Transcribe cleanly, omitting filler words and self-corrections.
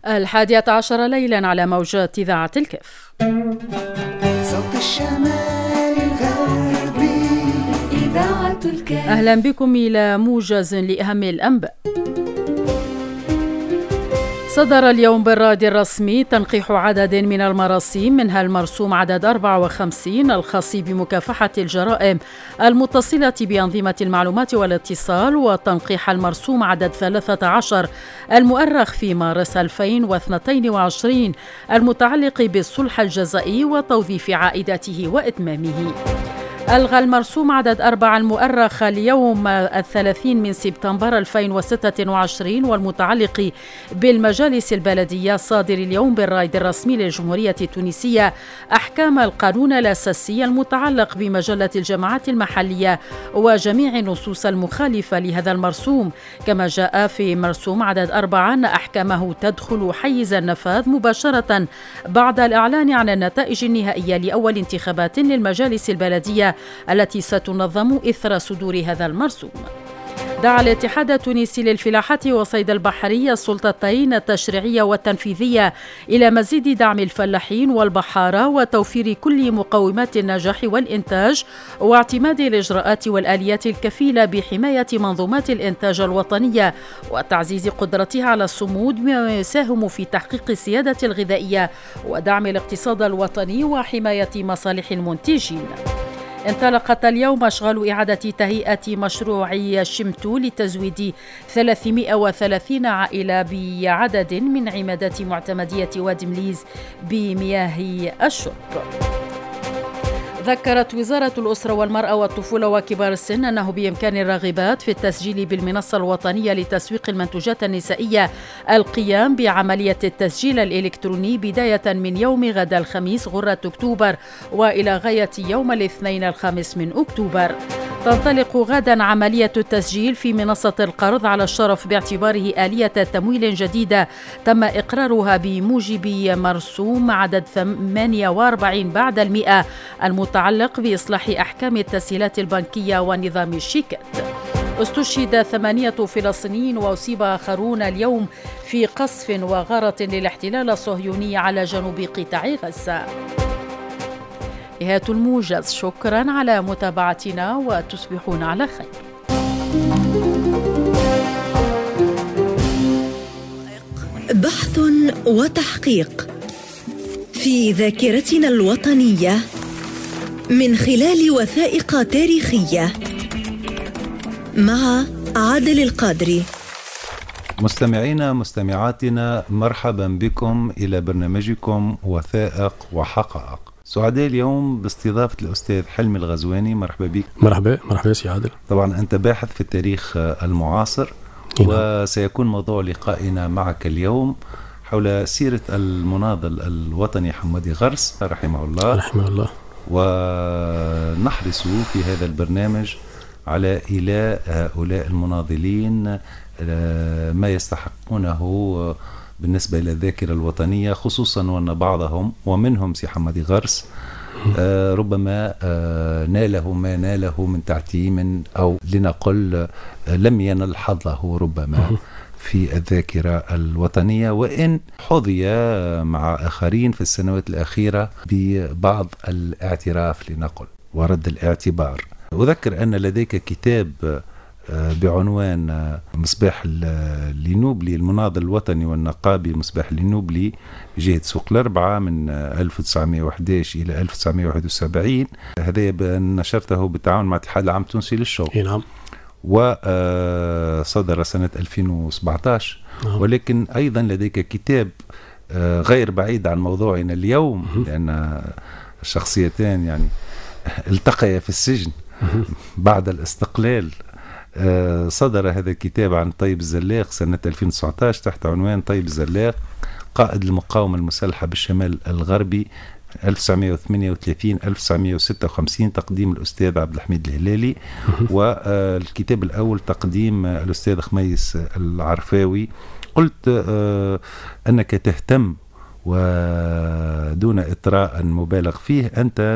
11 ليلا على موجات إذاعة الكف. صوت الشمال الغربي إذاعة الكف. أهلا بكم إلى موجز لأهم الأنباء. صدر اليوم بالراديو الرسمي تنقيح عدد من المراسيم، منها المرسوم عدد 54 الخاص بمكافحة الجرائم المتصلة بأنظمة المعلومات والاتصال، وتنقيح المرسوم عدد 13 المؤرخ في مارس 2022 المتعلق بالصلح الجزائي وتوظيف عائداته وإتمامه. ألغى المرسوم عدد 4 المؤرخ اليوم 30 من سبتمبر 2026 والمتعلق بالمجالس البلدية صادر اليوم بالرائد الرسمي للجمهورية التونسية أحكام القانون الأساسي المتعلق بمجلة الجماعات المحلية وجميع النصوص المخالفة لهذا المرسوم. كما جاء في مرسوم عدد 4 أن أحكامه تدخل حيز النفاذ مباشرة بعد الإعلان عن النتائج النهائية لأول انتخابات للمجالس البلدية التي ستنظم إثر صدور هذا المرسوم. دعا الاتحاد التونسي للفلاحة وصيد البحرية السلطتين التشريعية والتنفيذية إلى مزيد دعم الفلاحين والبحارة وتوفير كل مقومات النجاح والإنتاج واعتماد الإجراءات والآليات الكفيلة بحماية منظومات الإنتاج الوطنية وتعزيز قدرتها على الصمود بما يساهم في تحقيق السيادة الغذائية ودعم الاقتصاد الوطني وحماية مصالح المنتجين. انطلقت اليوم أشغال إعادة تهيئة مشروع شمتو لتزويد 330 عائلة بعدد من عمادات معتمدية وادي مليز بمياه الشرب. ذكرت وزارة الأسرة والمرأة والطفولة وكبار السن أنه بإمكان الراغبات في التسجيل بالمنصة الوطنية لتسويق المنتوجات النسائية القيام بعملية التسجيل الإلكتروني بداية من يوم غد الخميس غرة أكتوبر وإلى غاية يوم الاثنين 5 من أكتوبر. تنطلق غدا عملية التسجيل في منصة القرض على الشرف باعتباره آلية تمويل جديدة تم إقرارها بموجب مرسوم عدد 48 بعد 100 المتعلق بإصلاح أحكام التسهيلات البنكية ونظام الشيكات. استشهد 8 فلسطينيين وأصيب آخرون اليوم في قصف وغارة للاحتلال الصهيوني على جنوب قطاع غزة. نهاية الموجز، شكرا على متابعتنا وتصبحون على خير. بحث وتحقيق في ذاكرتنا الوطنية من خلال وثائق تاريخية مع عادل القادري. مستمعينا مستمعاتنا، مرحبا بكم إلى برنامجكم وثائق وحقائق. سعداء اليوم باستضافة الأستاذ حلمي الغزواني. مرحبا بك. مرحبا سي عادل. طبعا أنت باحث في التاريخ المعاصر، وسيكون موضوع لقائنا معك اليوم حول سيرة المناضل الوطني حمادي غرس رحمه الله. ونحرص في هذا البرنامج على إيلاء هؤلاء المناضلين ما يستحقونه بالنسبة إلى الذاكرة الوطنية، خصوصا وأن بعضهم ومنهم سي حمادي غرس ربما ناله ما ناله من تعتيم، أو لنقل لم ينل حظه ربما في الذاكرة الوطنية، وإن حظي مع آخرين في السنوات الأخيرة ببعض الاعتراف لنقل ورد الاعتبار. أذكر أن لديك كتاب بعنوان مصباح لنوبلي، المناضل الوطني والنقابي مصباح لنوبلي بجهة سوق الأربعة من 1911 إلى 1971. هذا نشرته بالتعاون مع الاتحاد العام التونسي للشغل. نعم. وصدر سنة 2017. ولكن أيضا لديك كتاب غير بعيد عن موضوعنا اليوم، لأن الشخصيتان يعني التقيا في السجن بعد الاستقلال. صدر هذا الكتاب عن طيب الزلاق سنة 2019 تحت عنوان طيب الزلاق قائد المقاومة المسلحة بالشمال الغربي 1938-1956، تقديم الأستاذ عبد الحميد الهلالي. والكتاب الأول تقديم الأستاذ خميس العرفاوي. قلت أنك تهتم ودون إطراء مبالغ فيه أنت